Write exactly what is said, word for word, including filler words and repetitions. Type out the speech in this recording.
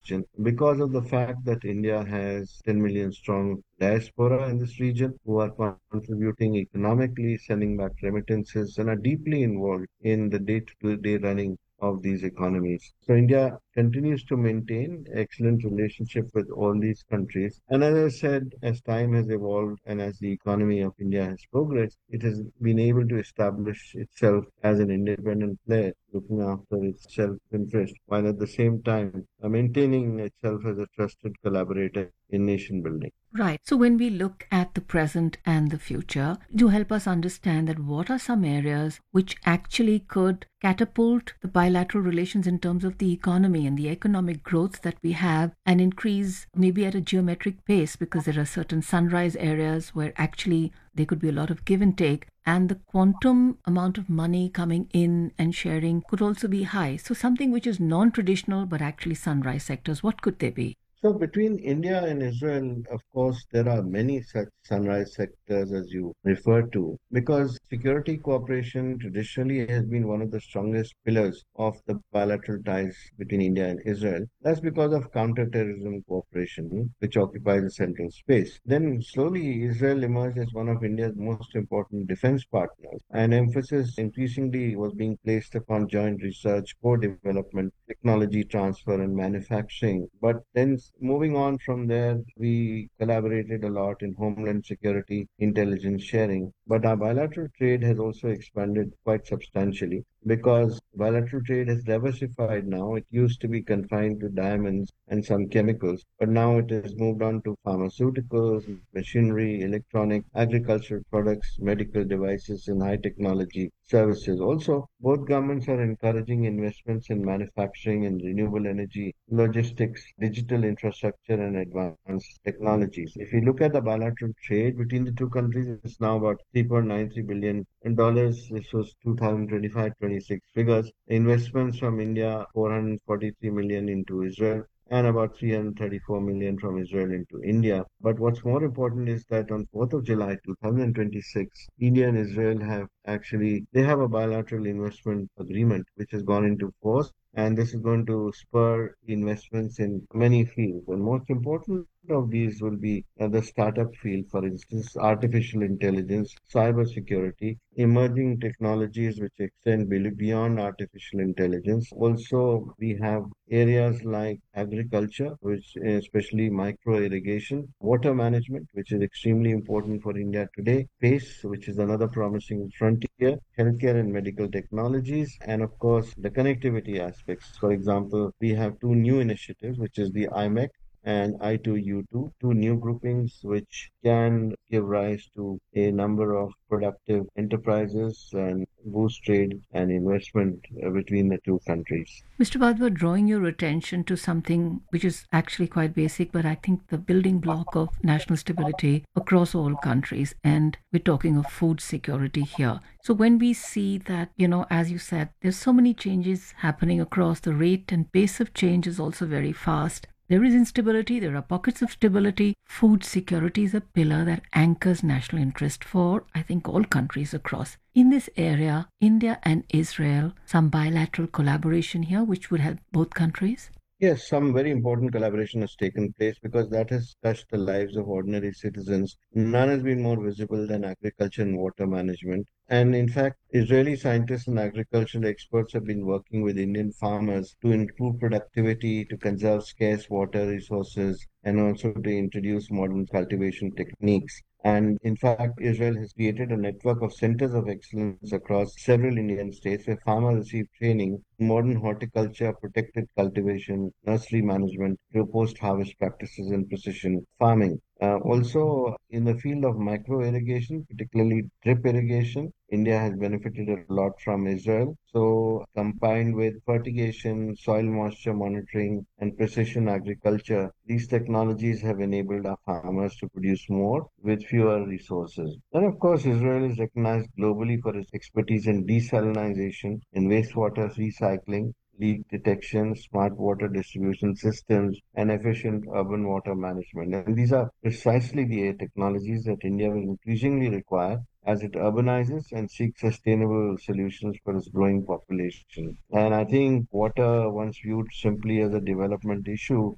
region because of the fact that India has ten million strong diaspora in this region who are contributing economically, sending back remittances, and are deeply involved in the day-to-day running of these economies. So India continues to maintain excellent relationship with all these countries. And as I said, as time has evolved and as the economy of India has progressed, it has been able to establish itself as an independent player, looking after its self-interest, while at the same time uh, maintaining itself as a trusted collaborator in nation building. Right. So when we look at the present and the future, do help us understand that what are some areas which actually could catapult the bilateral relations in terms of the economy and the economic growth that we have and increase maybe at a geometric pace, because there are certain sunrise areas where actually there could be a lot of give and take, and the quantum amount of money coming in and sharing could also be high. So something which is non-traditional but actually sunrise sectors, what could they be? So between India and Israel, of course, there are many such sunrise sectors as you refer to, because security cooperation traditionally has been one of the strongest pillars of the bilateral ties between India and Israel. That's because of counterterrorism cooperation, which occupies a central space. Then slowly, Israel emerged as one of India's most important defense partners, and emphasis increasingly was being placed upon joint research, co-development, technology transfer, and manufacturing. But then moving on from there, we collaborated a lot in homeland security, intelligence sharing. But our bilateral trade has also expanded quite substantially because bilateral trade has diversified now. It used to be confined to diamonds and some chemicals, but now it has moved on to pharmaceuticals, machinery, electronic, agricultural products, medical devices, and high technology services. Also, both governments are encouraging investments in manufacturing and renewable energy, logistics, digital infrastructure, and advanced technologies. If you look at the bilateral trade between the two countries, it's now about three point nine three billion dollars. This was two thousand twenty-five twenty-six figures. Investments from India, four hundred forty-three million into Israel, and about three hundred thirty-four million from Israel into India. But what's more important is that on fourth of July twenty twenty-six, India and Israel have actually, they have a bilateral investment agreement which has gone into force. And this is going to spur investments in many fields. And most important of these will be uh, the startup field, for instance, artificial intelligence, cyber security, emerging technologies which extend be- beyond artificial intelligence. Also, we have areas like agriculture, which especially micro irrigation, water management, which is extremely important for India today, space, which is another promising frontier, healthcare and medical technologies, and of course, the connectivity aspects. For example, we have two new initiatives, which is the I M E C and I two U two, two new groupings which can give rise to a number of productive enterprises and boost trade and investment uh, between the two countries. Mister Bhadwa, drawing your attention to something which is actually quite basic, but I think the building block of national stability across all countries. And we're talking of food security here. So when we see that, you know, as you said, there's so many changes happening across, the rate and pace of change is also very fast. There is instability, there are pockets of stability. Food security is a pillar that anchors national interest for, I think, all countries across. In this area, India and Israel, some bilateral collaboration here, which would help both countries? Yes, some very important collaboration has taken place because that has touched the lives of ordinary citizens. None has been more visible than agriculture and water management. And in fact, Israeli scientists and agricultural experts have been working with Indian farmers to improve productivity, to conserve scarce water resources, and also to introduce modern cultivation techniques. And in fact, Israel has created a network of centers of excellence across several Indian states where farmers receive training in modern horticulture, protected cultivation, nursery management, through post-harvest practices and precision farming. Uh, also, in the field of micro irrigation, particularly drip irrigation, India has benefited a lot from Israel. So, combined with fertigation, soil moisture monitoring, and precision agriculture, these technologies have enabled our farmers to produce more with fewer resources. And of course, Israel is recognized globally for its expertise in desalinization, in wastewater recycling, leak detection, smart water distribution systems, and efficient urban water management. And these are precisely the technologies that India will increasingly require as it urbanizes and seeks sustainable solutions for its growing population. And I think water, once viewed simply as a development issue,